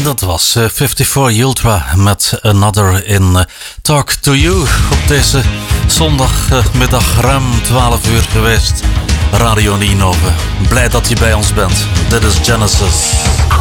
Dat was 54 Ultra met Another in Talk to You. Op deze zondagmiddag ruim 12 uur geweest. Radio Ninove. Blij dat je bij ons bent. Dit is Genesis.